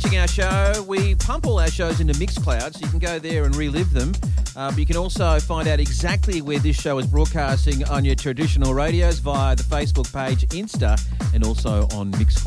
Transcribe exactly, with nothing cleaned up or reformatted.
missing our show, we pump all our shows into Mixcloud, so you can go there and relive them. Uh, but you can also find out exactly where this show is broadcasting on your traditional radios via the Facebook page, Insta, and also on Mixcloud.